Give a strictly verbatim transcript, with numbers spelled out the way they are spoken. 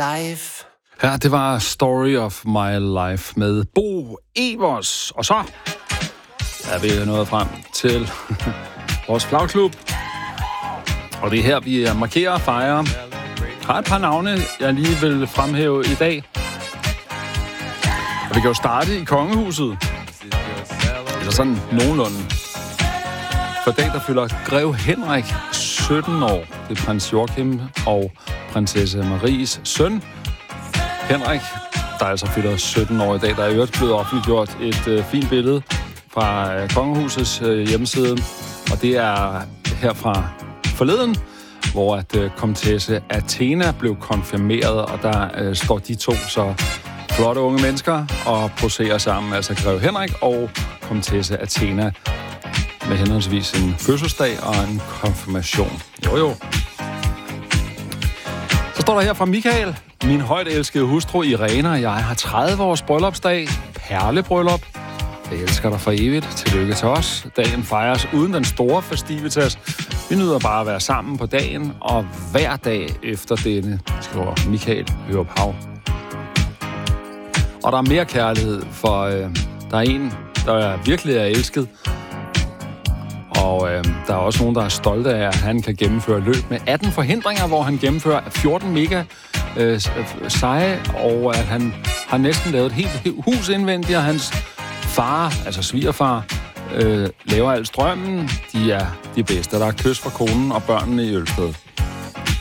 life. Ja, det var Story of My Life med Bo Evers. Og så er vi nået frem til vores flagklub. Og det er her, vi markerer og fejrer. Jeg har et par navne, jeg lige vil fremhæve i dag. Og vi kan jo starte i kongehuset. Eller sådan nogenlunde. For i dag, der fylder grev Henrik sytten år. Det er prins Joachim og prinsesse Maries søn. Henrik, der altså fylder sytten år i dag. Der er i øvrigt blevet offentliggjort et øh, fint billede fra øh, kongehusets øh, hjemmeside. Og det er herfra forleden, hvor at øh, komtesse Athena blev konfirmeret. Og der øh, står de to så flotte unge mennesker og poserer sammen. Altså grev Henrik og komtesse Athena med henholdsvis en fødselsdag og en konfirmation. Jo jo. Så står der her fra Michael. Min højt elskede hustru Irene og jeg har tredive års bryllupsdag. Perlebryllup. Jeg elsker dig for evigt. Tillykke til os. Dagen fejres uden den store festivitas. Vi nyder bare at være sammen på dagen og hver dag efter denne, skriver Michael Hørup Hav. Og der er mere kærlighed, for øh, der er en, der virkelig er elsket. Og øh, der er også nogen, der er stolte af, at han kan gennemføre løb med atten forhindringer, hvor han gennemfører fjorten mega øh, seje, og at han har næsten lavet et helt hus indvendigt, og hans far, altså svigerfar, øh, laver al strømmen. De er de bedste. Der er kys fra konen og børnene i Ølsted.